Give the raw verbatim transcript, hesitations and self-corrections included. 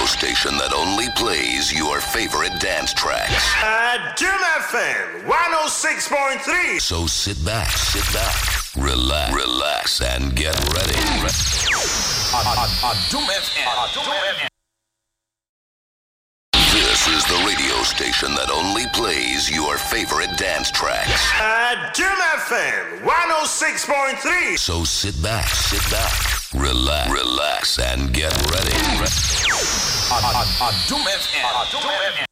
station that only plays your favorite dance tracks. Uh, Jim F M one oh six point three. So sit back, sit back, relax, relax, and get ready. Jim F M. This is the radio station that only plays your favorite dance tracks. Uh, Jim F M one oh six point three. So sit back, sit back, relax, relax, and get ready. Jim F M.